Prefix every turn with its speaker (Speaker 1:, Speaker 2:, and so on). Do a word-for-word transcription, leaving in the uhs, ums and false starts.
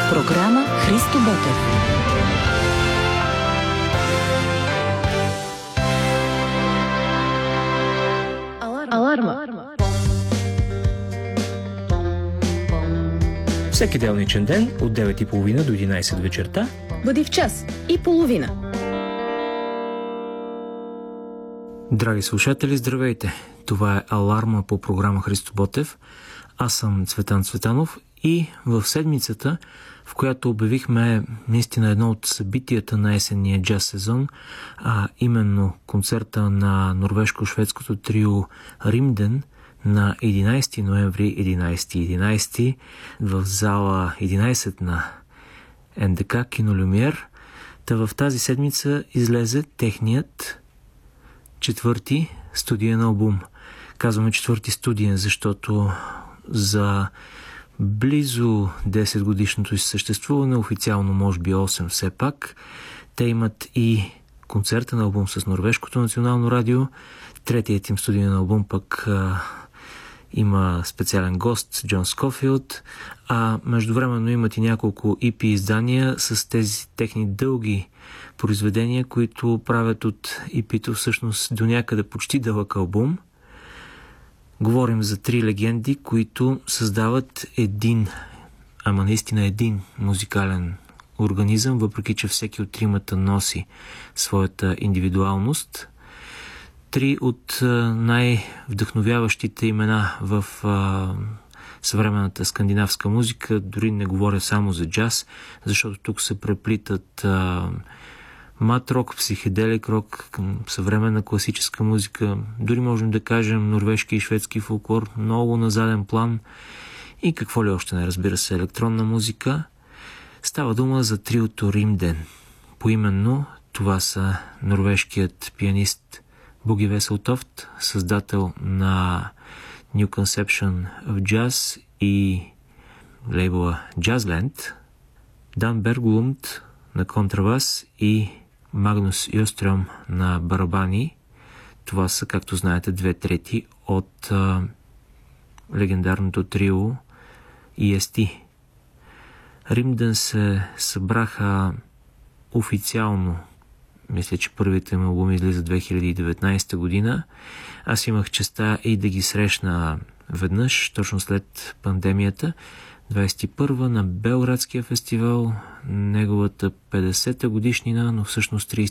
Speaker 1: Програма Христо Ботев.
Speaker 2: Аларма.
Speaker 3: Всеки делничен ден от девет и половина до единайсет вечерта
Speaker 2: Бъди в час и половина.
Speaker 3: Драги слушатели, здравейте! Това е Аларма по програма Христо Ботев. Аз съм Цветан Цветанов и в седмицата, в която обявихме наистина едно от събитията на есенния джаз сезон, а именно концерта на норвежко-шведското трио Римден на единайсети ноември, единайсети единайсети в зала единайсет на Ен Де Ка Кино Люмиер. Та в тази седмица излезе техният четвърти студиен албум. Казваме четвърти студиен, защото за близо десет годишното си съществуване, официално може би осем все пак, те имат и концертен албум с Норвежкото национално радио. Третият им студиен албум пък а, има специален гост Джон Скофилд, а междувременно имат и няколко и пи издания с тези техни дълги произведения, които правят от и пи-то всъщност до някъде почти дълъг албум. Говорим за три легенди, които създават един, ама наистина един музикален организъм, въпреки че всеки от тримата носи своята индивидуалност. Три от най-вдъхновяващите имена в а, съвременната скандинавска музика, дори не говоря само за джаз, защото тук се преплитат а, мат рок, психоделик рок, към съвременна класическа музика, дори можем да кажем норвежки и шведски фолклор, много на заден план и какво ли още не, разбира се, електронна музика. Става дума за триото Римден. Поименно това са норвежкият пианист Буги Веселтофт, създател на New Conception of Jazz и лейбъла Jazzland, Дан Берглунд на контрабас и Магнус Йострем на барабани. Това са, както знаете, две трети от а, легендарното трио и ес ти. Римден се събраха официално, мисля, че първите им албум излиза две хиляди и деветнайсета година. Аз имах честа и да ги срещна веднъж, точно след пандемията, двайсет и първа на Белградския фестивал, неговата петдесета годишнина, но всъщност трийсет